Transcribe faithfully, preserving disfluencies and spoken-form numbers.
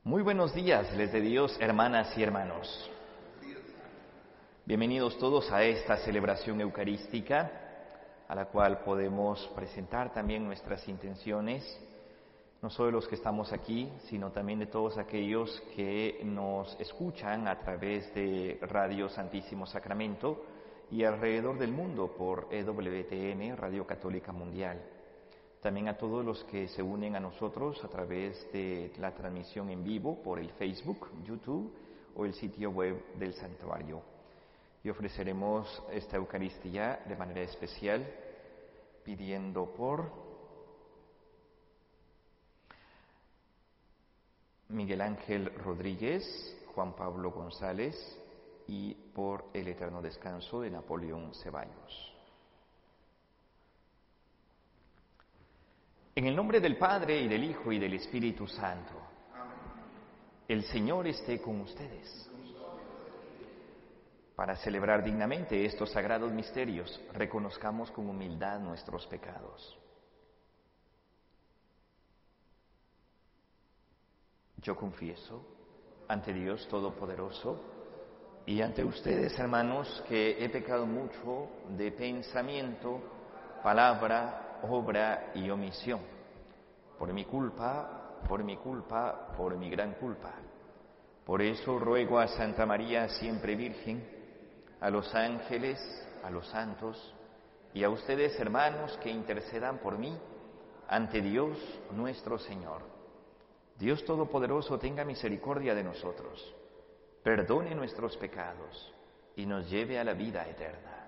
Muy buenos días, les de Dios, hermanas y hermanos. Bienvenidos todos a esta celebración eucarística, a la cual podemos presentar también nuestras intenciones, no solo de los que estamos aquí, sino también de todos aquellos que nos escuchan a través de Radio Santísimo Sacramento y alrededor del mundo por E W T N, Radio Católica Mundial. También a todos los que se unen a nosotros a través de la transmisión en vivo por el Facebook, YouTube o el sitio web del santuario. Y ofreceremos esta Eucaristía de manera especial pidiendo por Miguel Ángel Rodríguez, Juan Pablo González y por el eterno descanso de Napoleón Ceballos. En el nombre del Padre, y del Hijo, y del Espíritu Santo. El Señor esté con ustedes. Para celebrar dignamente estos sagrados misterios, reconozcamos con humildad nuestros pecados. Yo confieso ante Dios Todopoderoso y ante ustedes, hermanos, que he pecado mucho de pensamiento, palabra, obra y omisión, por mi culpa, por mi culpa, por mi gran culpa. Por eso ruego a Santa María, siempre Virgen, a los ángeles, a los santos, y a ustedes, hermanos, que intercedan por mí ante Dios nuestro Señor. Dios Todopoderoso tenga misericordia de nosotros, perdone nuestros pecados y nos lleve a la vida eterna.